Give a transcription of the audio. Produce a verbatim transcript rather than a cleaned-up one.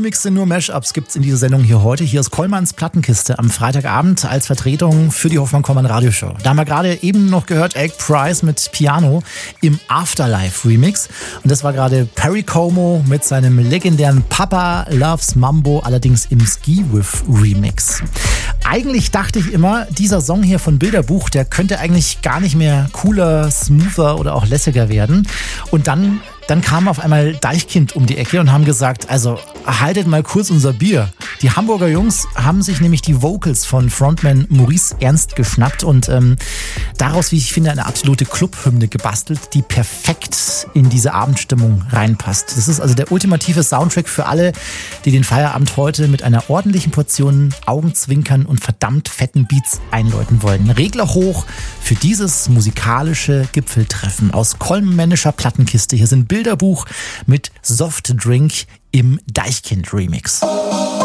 Remixe, nur Mashups gibt's in dieser Sendung hier heute. Hier ist Kollmanns Plattenkiste am Freitagabend als Vertretung für die Hoffmann-Kollmann Radioshow. Da haben wir gerade eben noch gehört, Egg Price mit Piano im Afterlife Remix. Und das war gerade Perry Como mit seinem legendären Papa Loves Mambo, allerdings im Ski-With Remix. Eigentlich dachte ich immer, dieser Song hier von Bilderbuch, der könnte eigentlich gar nicht mehr cooler, smoother oder auch lässiger werden. Und dann Dann kam auf einmal Deichkind um die Ecke und haben gesagt, also haltet mal kurz unser Bier. Die Hamburger Jungs haben sich nämlich die Vocals von Frontman Maurice Ernst geschnappt und ähm, daraus, wie ich finde, eine absolute Clubhymne gebastelt, die perfekt in diese Abendstimmung reinpasst. Das ist also der ultimative Soundtrack für alle, die den Feierabend heute mit einer ordentlichen Portion Augenzwinkern und verdammt fetten Beats einläuten wollen. Regler hoch für dieses musikalische Gipfeltreffen aus kollmännischer Plattenkiste. Hier sind Bilderbuch mit Softdrink im Deichkind-Remix.